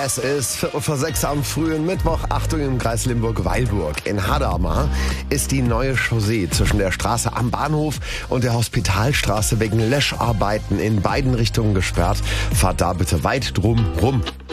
Es ist 5:45 am frühen Mittwoch. Achtung, im Kreis Limburg-Weilburg. In Hadamar ist die neue Chaussee zwischen der Straße am Bahnhof und der Hospitalstraße wegen Löscharbeiten in beiden Richtungen gesperrt. Fahrt da bitte weit drum rum.